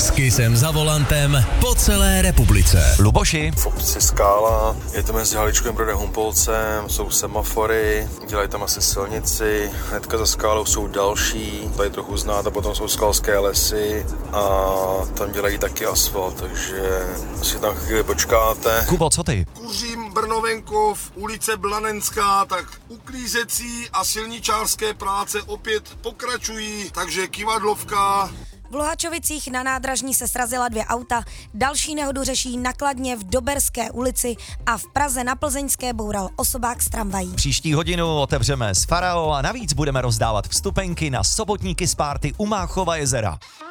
S Kissem za volantem po celé republice. Luboši. V obci Skála, je to mezi Haličkovým Brodem Humpolcem, jsou semafory, dělají tam asi silnici, hnedka za Skálou jsou další, tady trochu znáte, potom jsou Skalské lesy a tam dělají taky asfalt, takže si tam chvíli počkáte. Kubo, co ty? Kuřím Brnovenkov, ulice Blanenská, tak uklízecí a silničářské práce opět pokračují, takže kyvadlovka. V Luhačovicích na nádražní se srazila 2 auta, další nehodu řeší na Kladně v Doberské ulici a v Praze na Plzeňské boural osobák z tramvají. Příští hodinu otevřeme s Farao a navíc budeme rozdávat vstupenky na sobotní Kiss Party u Máchova jezera.